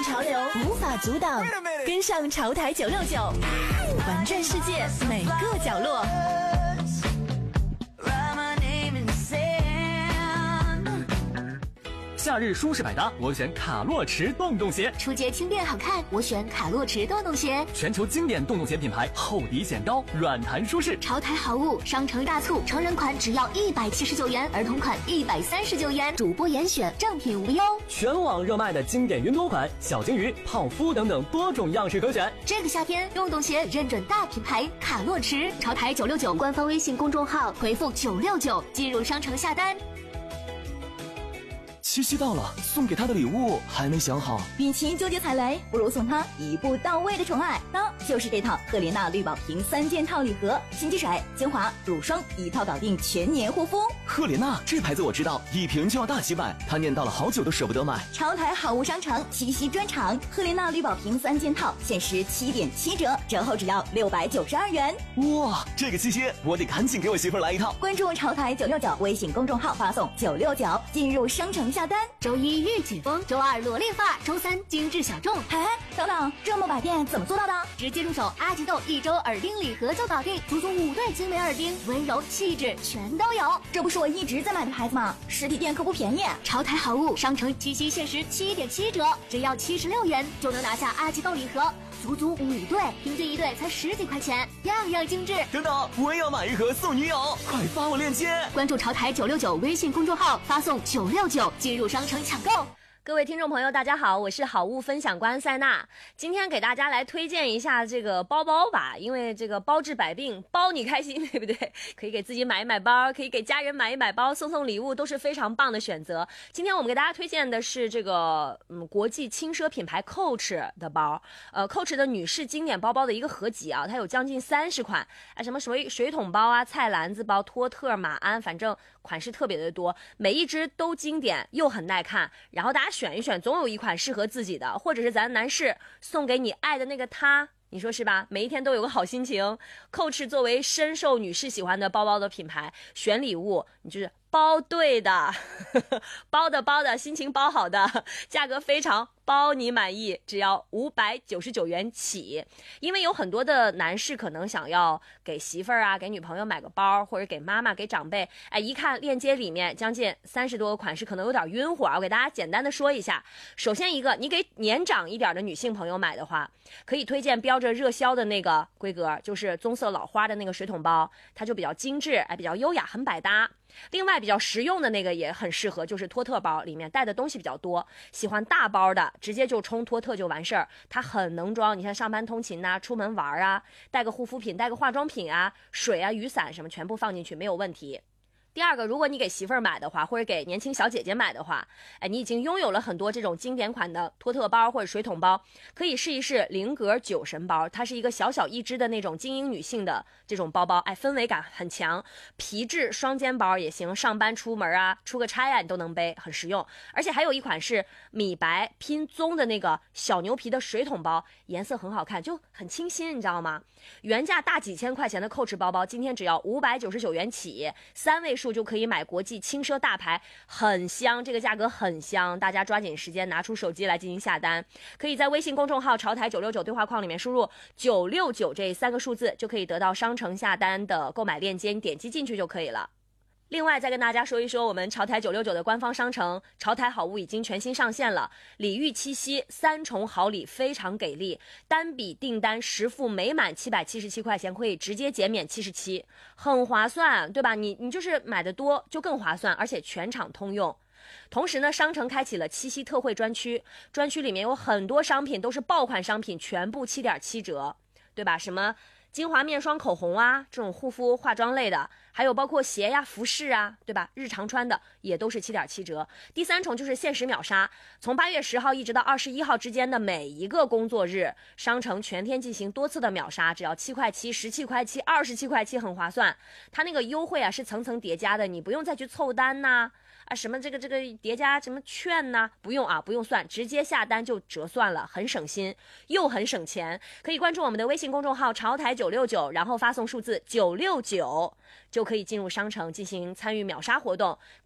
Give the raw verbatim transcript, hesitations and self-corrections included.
潮流，无法阻挡，跟上潮台九六九，玩转世界每个角落。 夏日舒适百搭，我选卡洛驰洞洞鞋。 出街轻便好看，我选卡洛驰洞洞鞋。 全球经典洞洞鞋品牌，厚底显高，软弹舒适。 潮台好物，商城大促，成人款只要一百七十九元，儿童款一百三十九元，主播严选，正品无忧。 全网热卖的经典云朵款、小金鱼、泡芙等等多种样式可选。 这个夏天，洞洞鞋认准大品牌卡洛驰。潮台九六九官方微信公众号回复九六九进入商城下单。 七夕到了，送给他的礼物还没想好。 与其纠结踩雷，不如送他一步到位的宠爱，那就是这套赫莲娜绿宝瓶三件套礼盒，新机水、精华、乳霜一套搞定全年护肤。 赫莲娜这牌子我知道，一瓶就要大几百，他念叨了好久都舍不得买。 潮台好物商城七夕专场，赫莲娜绿宝瓶三件套限时七点七折，折后只要六百九十二元。 哇，这个七夕我得赶紧给我媳妇来一套。 关注潮台九六九微信公众号，发送九六九进入商城下单。 周一御姐风，周二萝莉发，周三精致小众。 哎，等等，这么百变怎么做到的？ 直接入手阿吉豆一周耳钉礼盒就搞定，足足五对精美耳钉，温柔气质全都有。 这不是我一直在买的牌子吗？实体店可不便宜。 潮台好物商城七夕限时七点七折，只要七十六元就能拿下阿吉豆礼盒，足足五对，平均一对才十几块钱，样样精致。 等等，我也要买一盒送女友，快发我链接。 关注潮台九六九微信公众号，发送九六九进入商城抢购。 各位听众朋友大家好，我是好物分享官塞娜，今天给大家来推荐一下这个包包吧，因为这个包治百病，包你开心，对不对？可以给自己买一买包，可以给家人买一买包，送送礼物都是非常棒的选择。今天我们给大家推荐的是这个嗯国际轻奢品牌 Coach 的包，呃 Coach 的女士经典包包的一个合集啊，它有将近三十款，啊什么水水桶包啊、菜篮子包、托特、马鞍，反正款式特别的多，每一只都经典又很耐看，然后大家选一选，总有一款适合自己的，或者是咱男士送给你爱的那个他，你说是吧？每一天都有个好心情。Coach 作为深受女士喜欢的包包的品牌，选礼物你就是包对的，包的包的，心情包好的，价格非常包你满意，只要五百九十九元起。因为有很多的男士可能想要给媳妇儿啊、给女朋友买个包，或者给妈妈、给长辈，哎，一看链接里面将近三十多个款式，可能有点晕火。我给大家简单的说一下。首先一个，你给年长一点的女性朋友买的话，可以推荐标着热销的那个规格，就是棕色老花的那个水桶包，它就比较精致，哎，比较优雅，很百搭。另外比较实用的那个也很适合，就是托特包，里面带的东西比较多，喜欢大包的直接就冲托特就完事儿，它很能装。你看上班通勤呐、啊、出门玩啊，带个护肤品、带个化妆品啊、水啊、雨伞什么全部放进去没有问题。第二个，如果你给媳妇儿买的话，或者给年轻小姐姐买的话，哎，你已经拥有了很多这种经典款的托特包或者水桶包，可以试一试菱格酒神包，它是一个小小一只的那种精英女性的这种包包，哎，氛围感很强，皮质双肩包也行，上班出门啊、出个差啊，你都能背，很实用。而且还有一款是米白拼棕的那个小牛皮的水桶包，颜色很好看，就很清新，你知道吗？原价大几千块钱的 Coach 包包，今天只要五百九十九元起，三位数就可以买国际轻奢大牌，很香，这个价格很香，大家抓紧时间拿出手机来进行下单。可以在微信公众号潮台九六九对话框里面输入九六九这三个数字，就可以得到商城下单的购买链接，你点击进去就可以了。另外再跟大家说一说，我们潮台九六九的官方商城潮台好物已经全新上线了，礼遇七夕三重好礼非常给力，单笔订单实付每满七百七十七块钱可以直接减免七十七，很划算，对吧？你你就是买的多就更划算，而且全场通用。同时呢，商城开启了七夕特惠专区，专区里面有很多商品都是爆款商品，全部七点七折，对吧？什么精华面霜、口红啊，这种护肤化妆类的，还有包括鞋呀、服饰啊，对吧？日常穿的也都是七点七折。第三重就是限时秒杀，从八月十号一直到二十一号之间的每一个工作日，商城全天进行多次的秒杀，只要七块七、十七块七、二十七块七，很划算。它那个优惠啊是层层叠加的，你不用再去凑单呐、啊，啊什么这个这个叠加什么券呐、啊，不用啊，不用算，直接下单就折算了，很省心又很省钱。可以关注我们的微信公众号潮台九六九，然后发送数字九六九，就可以进入商城进行参与秒杀活动。